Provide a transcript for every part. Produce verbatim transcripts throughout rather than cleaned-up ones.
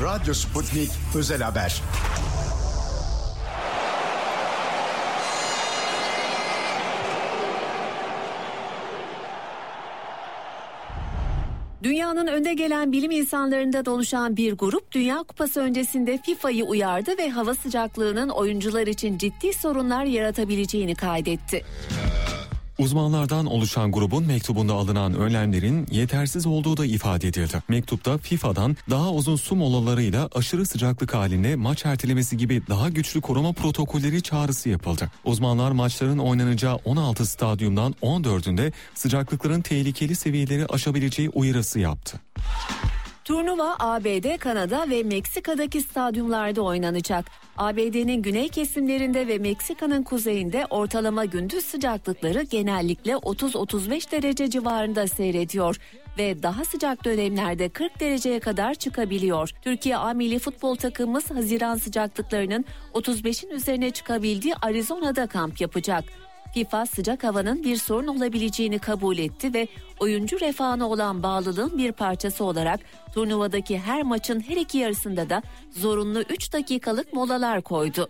Radyo Sputnik Özel Haber. Dünyanın önde gelen bilim insanlarından oluşan bir grup Dünya Kupası öncesinde FIFA'yı uyardı ve hava sıcaklığının oyuncular için ciddi sorunlar yaratabileceğini kaydetti. Uzmanlardan oluşan grubun mektubunda alınan önlemlerin yetersiz olduğu da ifade edildi. Mektupta FIFA'dan daha uzun su molalarıyla aşırı sıcaklık halinde maç ertelemesi gibi daha güçlü koruma protokolleri çağrısı yapıldı. Uzmanlar maçların oynanacağı on altı stadyumdan on dördünde sıcaklıkların tehlikeli seviyeleri aşabileceği uyarısı yaptı. Turnuva A B D, Kanada ve Meksika'daki stadyumlarda oynanacak. A B D'nin güney kesimlerinde ve Meksika'nın kuzeyinde ortalama gündüz sıcaklıkları genellikle otuz otuz beş derece civarında seyrediyor ve daha sıcak dönemlerde kırk dereceye kadar çıkabiliyor. Türkiye A Milli Futbol takımımız Haziran sıcaklıklarının otuz beşin üzerine çıkabildiği Arizona'da kamp yapacak. FIFA sıcak havanın bir sorun olabileceğini kabul etti ve oyuncu refahına olan bağlılığın bir parçası olarak turnuvadaki her maçın her iki yarısında da zorunlu üç dakikalık molalar koydu.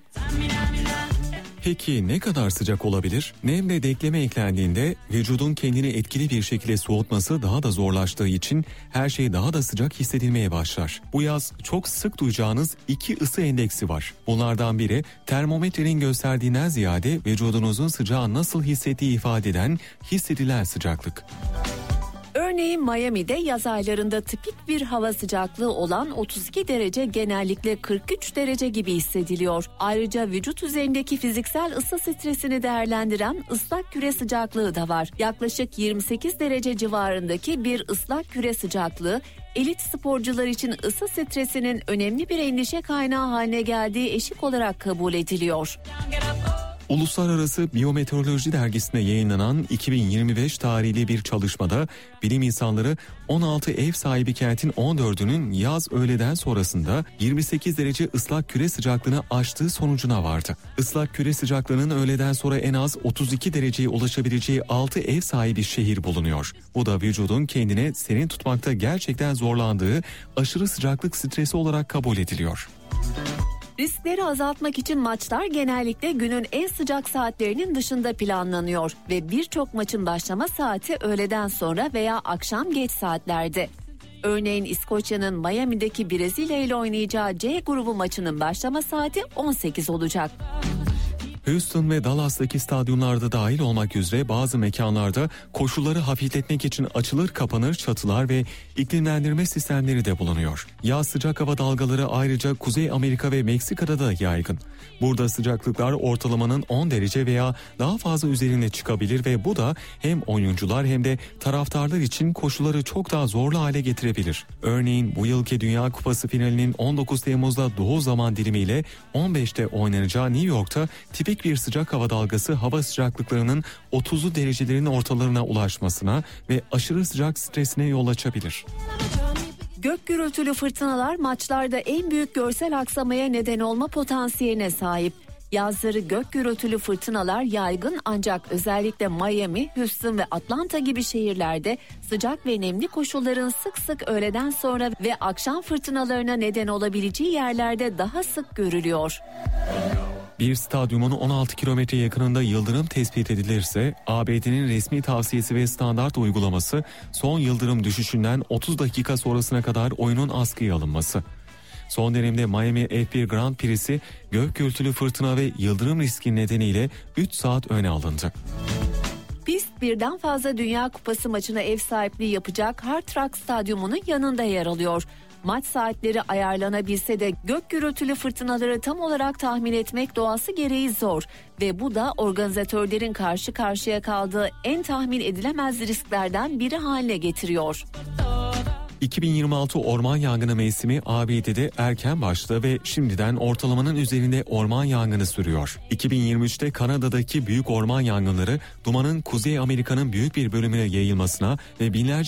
Peki ne kadar sıcak olabilir? Nem ve denkleme eklendiğinde vücudun kendini etkili bir şekilde soğutması daha da zorlaştığı için her şey daha da sıcak hissedilmeye başlar. Bu yaz çok sık duyacağınız iki ısı endeksi var. Bunlardan biri termometrenin gösterdiğinden ziyade vücudunuzun sıcağı nasıl hissettiği ifade eden hissedilen sıcaklık. Örneğin Miami'de yaz aylarında tipik bir hava sıcaklığı olan otuz iki derece genellikle kırk üç derece gibi hissediliyor. Ayrıca vücut üzerindeki fiziksel ısı stresini değerlendiren ıslak küre sıcaklığı da var. Yaklaşık yirmi sekiz derece civarındaki bir ıslak küre sıcaklığı elit sporcular için ısı stresinin önemli bir endişe kaynağı haline geldiği eşik olarak kabul ediliyor. Uluslararası Biyometeoroloji Dergisi'nde yayınlanan iki bin yirmi beş tarihli bir çalışmada bilim insanları on altı ev sahibi kentin on dördünün yaz öğleden sonrasında yirmi sekiz derece ıslak küre sıcaklığını aştığı sonucuna vardı. Islak küre sıcaklığının öğleden sonra en az otuz iki dereceye ulaşabileceği altı ev sahibi şehir bulunuyor. Bu da vücudun kendine serin tutmakta gerçekten zorlandığı aşırı sıcaklık stresi olarak kabul ediliyor. Riskleri azaltmak için maçlar genellikle günün en sıcak saatlerinin dışında planlanıyor ve birçok maçın başlama saati öğleden sonra veya akşam geç saatlerde. Örneğin İskoçya'nın Miami'deki Brezilya ile oynayacağı C grubu maçının başlama saati on sekiz olacak. Houston ve Dallas'taki stadyumlarda dahil olmak üzere bazı mekanlarda koşulları hafifletmek için açılır kapanır çatılar ve iklimlendirme sistemleri de bulunuyor. Yaz sıcak hava dalgaları ayrıca Kuzey Amerika ve Meksika'da da yaygın. Burada sıcaklıklar ortalamanın on derece veya daha fazla üzerine çıkabilir ve bu da hem oyuncular hem de taraftarlar için koşulları çok daha zorlu hale getirebilir. Örneğin bu yılki Dünya Kupası finalinin on dokuz Temmuz'da doğu zaman dilimiyle on beşte oynanacağı New York'ta tipik bir sıcak hava dalgası hava sıcaklıklarının otuzlu derecelerin ortalarına ulaşmasına ve aşırı sıcak stresine yol açabilir. Gök gürültülü fırtınalar maçlarda en büyük görsel aksamaya neden olma potansiyeline sahip. Yazları gök gürültülü fırtınalar yaygın ancak özellikle Miami, Houston ve Atlanta gibi şehirlerde sıcak ve nemli koşulların sık sık öğleden sonra ve akşam fırtınalarına neden olabileceği yerlerde daha sık görülüyor. Bir stadyumun on altı kilometre yakınında yıldırım tespit edilirse A B D'nin resmi tavsiyesi ve standart uygulaması son yıldırım düşüşünden otuz dakika sonrasına kadar oyunun askıya alınması. Son dönemde Miami F bir Grand Prix'si gök gürültülü fırtına ve yıldırım riski nedeniyle üç saat öne alındı. Pist birden fazla Dünya Kupası maçına ev sahipliği yapacak Hard Rock Stadyumu'nun yanında yer alıyor. Maç saatleri ayarlanabilse de gök gürültülü fırtınaları tam olarak tahmin etmek doğası gereği zor ve bu da organizatörlerin karşı karşıya kaldığı en tahmin edilemez risklerden biri haline getiriyor. iki bin yirmi altı orman yangını mevsimi A B D'de erken başladı ve şimdiden ortalamanın üzerinde orman yangını sürüyor. iki bin yirmi üçte Kanada'daki büyük orman yangınları dumanın Kuzey Amerika'nın büyük bir bölümüne yayılmasına ve binlerce